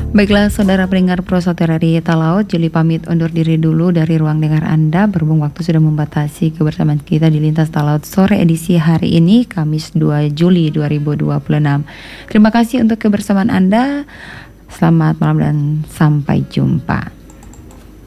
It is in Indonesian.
Baiklah saudara pendengar Pro Soterari Talaut, Juli pamit undur diri dulu dari ruang dengar Anda. Berhubung waktu sudah membatasi kebersamaan kita di Lintas Talaut sore edisi hari ini, Kamis 2 Juli 2026. Terima kasih untuk kebersamaan Anda. Selamat malam dan sampai jumpa.